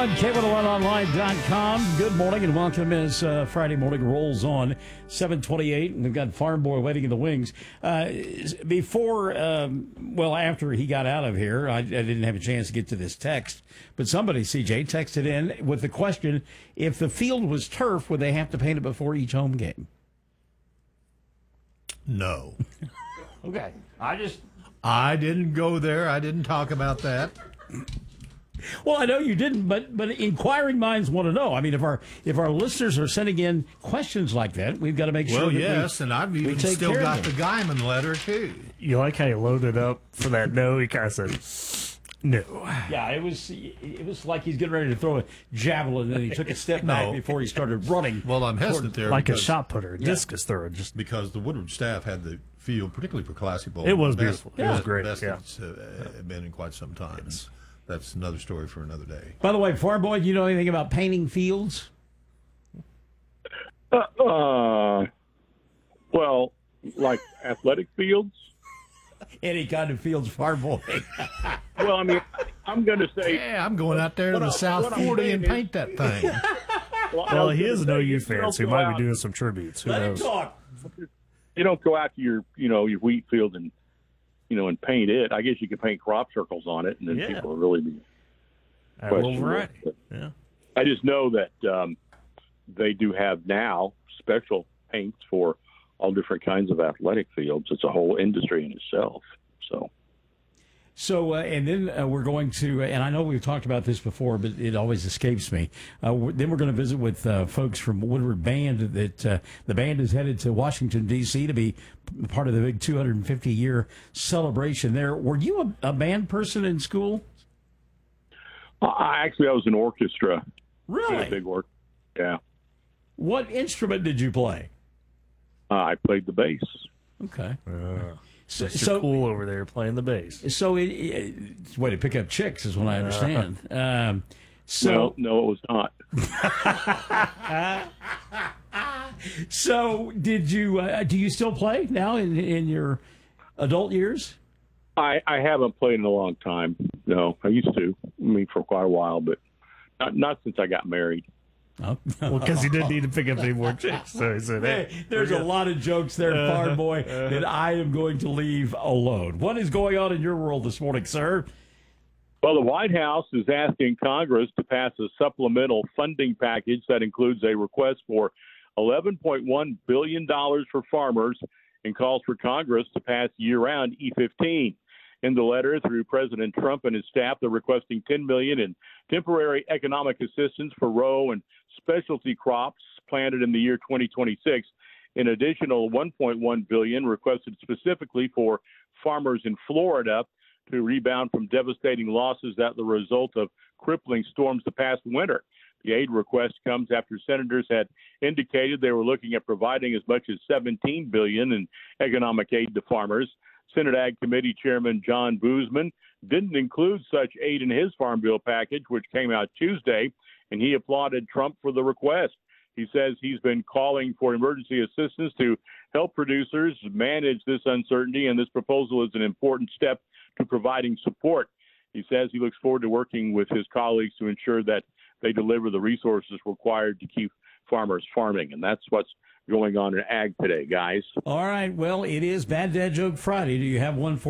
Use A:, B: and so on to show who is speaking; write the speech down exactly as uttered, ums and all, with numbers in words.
A: one, K one oh one online dot com. Good morning and welcome as uh, Friday morning rolls on, seven twenty-eight, and we've got Farm Boy waiting in the wings. Uh, before, um, well, after he got out of here, I, I didn't have a chance to get to this text, but somebody, C J, texted in with the question, if the field was turf, would they have to paint it before each home game?
B: No.
A: Okay. I just...
B: I didn't go there. I didn't talk about that.
A: Well, I know you didn't, but but inquiring minds want to know. I mean, if our if our listeners are sending in questions like that, we've got to make sure.
B: Well,
A: that
B: yes,
A: we,
B: and I've even still got the Guyman letter too.
C: You like how he loaded up for that no? He kind of said no.
A: Yeah, it was it was like he's getting ready to throw a javelin, and he took a step back
B: No.
A: before he started running.
B: Well, I'm hesitant there
C: Like a
B: because,
C: shot putter,
A: Yeah.
C: discus thrower. Just
B: because the Woodward staff had the field, particularly for Classic Bowl.
C: It was
B: the best-
C: beautiful. It was
B: best-
C: great,
B: Best
C: yeah.
B: it's uh, been in quite some time. That's another story for another day.
A: By the way, Farm Boy, do you know anything about painting fields?
D: Uh, uh, well, like athletic fields.
A: Any kind of fields, Farm Boy.
D: Well, I mean, I'm going to say.
B: Yeah, I'm going out there to
D: What
B: the
D: I-
B: South
D: what I'm
B: forty
D: saying
B: and
D: is-
B: paint that thing.
D: Well, I
C: well,
D: was
C: he
D: gonna
C: is
D: say,
C: no
D: you
C: youth fan,
D: don't
C: so he
D: go
C: might
D: out-
C: be doing some tributes. Who
A: Let him
C: knows?
A: talk.
D: You don't go out to your, you know, your wheat field and, you know, and paint it. I guess you could paint crop circles on it, and then
C: Yeah.
D: people will really be.
C: Add a little
D: questionable.
C: variety.
D: But
C: Yeah.
D: I just know that um, they do have now special paints for all different kinds of athletic fields. It's a whole industry in itself. So.
A: So, uh, and then uh, we're going to, and I know we've talked about this before, but it always escapes me. Uh, we're, then we're going to visit with uh, folks from Woodward Band. That uh, the band is headed to Washington, D C to be part of the big two hundred fifty year celebration there. Were you a, a band person in school?
D: I actually, I was in orchestra.
A: Really?
D: A big work. Yeah.
A: What instrument did you play?
D: Uh, I played the bass.
A: Okay.
C: Uh,
A: So,
C: Mister
A: so,
C: Cool over there playing the bass.
A: so it, it, it's a way to pick up chicks, is what I understand. Um, so,
D: no, no, it was not.
A: so did you? Uh, do you still play now in in your adult years?
D: I, I haven't played in a long time. No, I used to. I mean, for quite a while, but not, not since I got married.
A: Oh.
C: Well, because he didn't need to pick up any more chicks. So he said, hey,
A: Hey, there's a lot of jokes there, Farm Boy, that I am going to leave alone. What is going on in your world this morning, sir?
D: Well, the White House is asking Congress to pass a supplemental funding package that includes a request for eleven point one billion dollars for farmers and calls for Congress to pass year-round E fifteen. In the letter, through President Trump and his staff, they're requesting ten million dollars in temporary economic assistance for row and specialty crops planted in the year twenty twenty-six. An additional one point one billion dollars requested specifically for farmers in Florida to rebound from devastating losses that the result of crippling storms the past winter. The aid request comes after senators had indicated they were looking at providing as much as seventeen billion dollars in economic aid to farmers. Senate Ag Committee Chairman John Boozman didn't include such aid in his Farm Bill package, which came out Tuesday, and he applauded Trump for the request. He says he's been calling for emergency assistance to help producers manage this uncertainty, and this proposal is an important step to providing support. He says he looks forward to working with his colleagues to ensure that they deliver the resources required to keep farmers farming, and that's what's going on in ag today, guys.
A: All right. Well, it is Bad Dad Joke Friday. Do you have one for